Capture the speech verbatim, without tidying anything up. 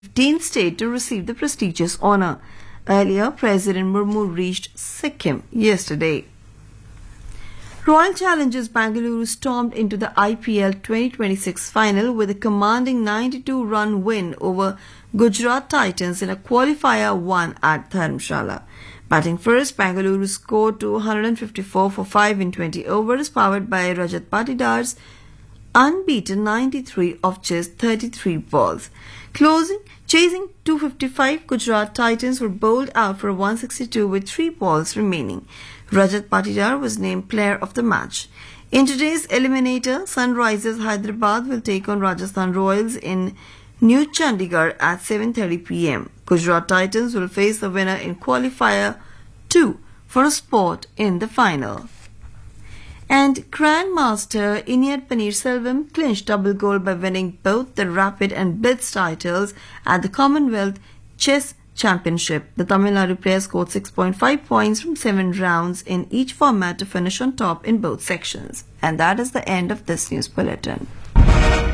fifteenth state to receive the prestigious honor. Earlier, President Murmu reached Sikkim yesterday. Royal Challengers Bangalore stormed into the I P L twenty twenty-six final with a commanding ninety-two run win over Gujarat Titans in a qualifier one at Dharamshala. Batting first, Bangalore scored two hundred fifty-four for five in twenty overs, powered by Rajat Patidar's unbeaten ninety-three of just thirty-three balls. Closing, chasing two hundred fifty-five, Gujarat Titans were bowled out for one hundred sixty-two with three balls remaining. Rajat Patidar was named player of the match. In today's eliminator, Sunrisers Hyderabad will take on Rajasthan Royals in New Chandigarh at seven thirty p m Gujarat Titans will face the winner in qualifier two for a spot in the final. And Grandmaster Iniad Paneerselvam clinched double gold by winning both the Rapid and Blitz titles at the Commonwealth Chess Championship. The Tamil Nadu player scored six point five points from seven rounds in each format to finish on top in both sections. And that is the end of this news bulletin.